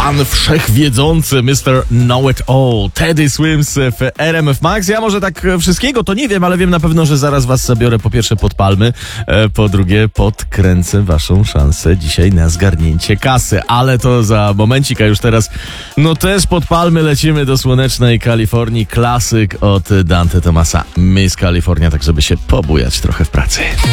pan wszechwiedzący Mr. Know It All, Teddy Swims w RMF Max. Ja może tak wszystkiego to nie wiem, ale wiem na pewno, że zaraz was zabiorę po pierwsze pod palmy, po drugie podkręcę waszą szansę dzisiaj na zgarnięcie kasy, ale to za momencik, a już teraz no też pod palmy lecimy do słonecznej Kalifornii. Klasyk od Dante Thomasa, Miss California, tak żeby się pobujać trochę w pracy.